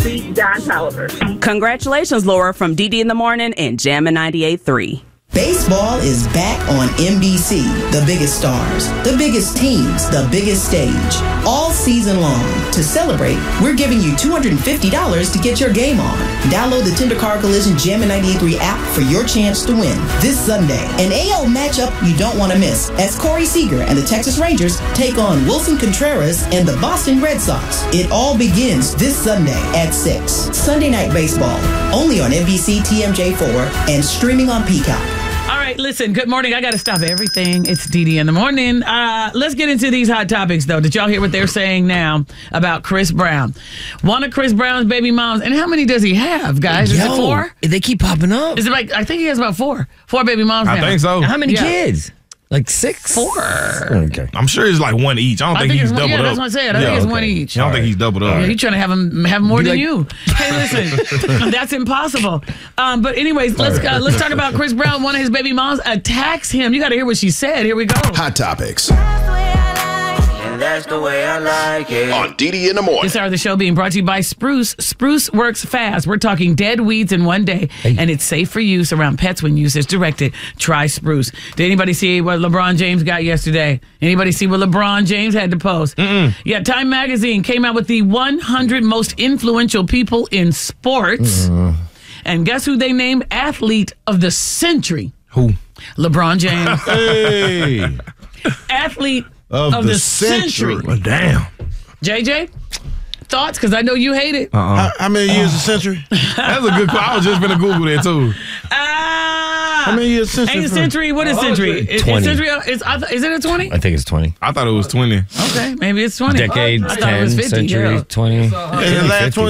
beat Don Toliver. Congratulations, Laura, from DD in the Morning and Jammin' 98.3. Baseball is back on NBC. The biggest stars, the biggest teams, the biggest stage. All season long. To celebrate, we're giving you $250 to get your game on. Download the Tender Car Collision Jammin' 98.3 app for your chance to win. This Sunday, an AL matchup you don't want to miss as Corey Seager and the Texas Rangers take on Wilson Contreras and the Boston Red Sox. It all begins this Sunday at 6. Sunday Night Baseball, only on NBC TMJ4 and streaming on Peacock. All right, listen, good morning. I got to stop everything. It's DD in the Morning. Let's get into these hot topics, though. Did y'all hear what they're saying now about Chris Brown? One of Chris Brown's baby moms. And how many does he have, guys? Is it 4? They keep popping up. Is it like, I think he has about 4 baby moms now. I think so. How many kids? Like 6? 4. Okay. I'm sure it's like one each. I don't think he's doubled up. Yeah, that's what I said. I think it's one each. I don't think he's doubled up. Yeah, he's trying to have more than you. Hey, listen, that's impossible. But anyways, let's talk about Chris Brown. One of his baby moms attacks him. You got to hear what she said. Here we go. Hot Topics. That's the way I like it. On DD in the Morning. This hour of the show being brought to you by Spruce. Spruce works fast. We're talking dead weeds in one day, and it's safe for use around pets when use is directed. Try Spruce. Did anybody see what LeBron James got yesterday? Anybody see what LeBron James had to post? Yeah, Time Magazine came out with the 100 most influential people in sports. And guess who they named Athlete of the Century? Who? LeBron James. Hey. Athlete of the century. Well, damn. JJ, thoughts? Because I know you hate it. How many years a century? That's a good call. I was just going to Google that, too. How many years a century? Ain't a century? What is century? 20. Is it a 20? I think it's 20. I thought it was 20. Okay, maybe it's 20. Decade, I thought it was 10, 50, century, yeah. 20. In the last 20